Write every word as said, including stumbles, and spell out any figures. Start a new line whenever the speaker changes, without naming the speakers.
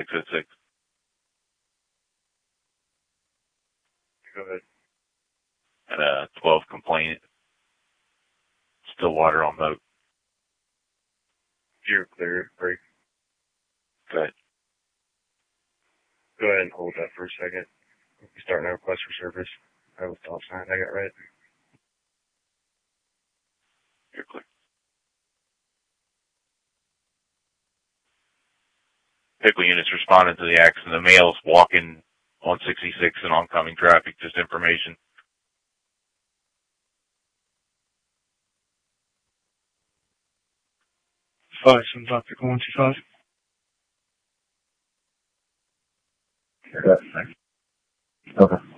six oh six.
Go ahead.
And a twelve complaint. Still water on moat.
You're clear. Break.
Go ahead.
Go ahead and hold that for a second. We'll be starting our request for service. I have a stop sign. I got right.
You're clear. Pickle units responded to the accident. The male's walking on sixty-six and oncoming traffic. Just information.
Five, some Doctor one two five.
Okay.